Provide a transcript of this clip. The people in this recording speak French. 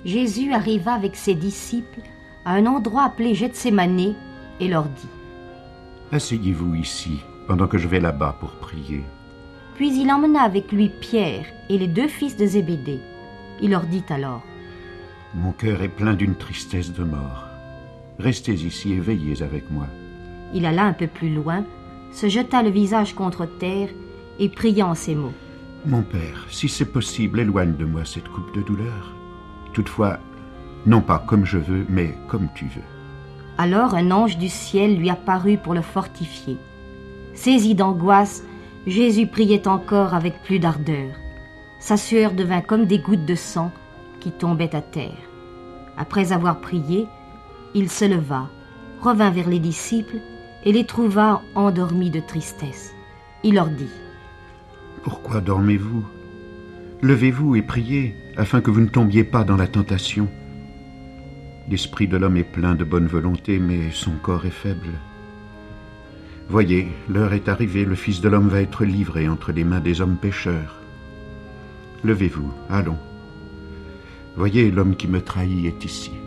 Jésus arriva avec ses disciples à un endroit appelé Gethsémané et leur dit: Asseyez-vous ici, pendant que je vais là-bas pour prier. Puis il emmena avec lui Pierre et les 2 fils de Zébédée. Il leur dit alors: Mon cœur est plein d'une tristesse de mort. Restez ici et veillez avec moi. Il alla un peu plus loin, se jeta le visage contre terre et pria en ces mots: Mon Père, si c'est possible, éloigne de moi cette coupe de douleur. Toutefois, non pas comme je veux, mais comme tu veux. Alors un ange du ciel lui apparut pour le fortifier. Saisi d'angoisse, Jésus priait encore avec plus d'ardeur. Sa sueur devint comme des gouttes de sang qui tombaient à terre. Après avoir prié, il se leva, revint vers les disciples et les trouva endormis de tristesse. Il leur dit: Pourquoi dormez-vous? Levez-vous et priez, afin que vous ne tombiez pas dans la tentation. L'esprit de l'homme est plein de bonne volonté, mais son corps est faible. Voyez, l'heure est arrivée, le Fils de l'homme va être livré entre les mains des hommes pécheurs. Levez-vous, allons. Voyez, l'homme qui me trahit est ici.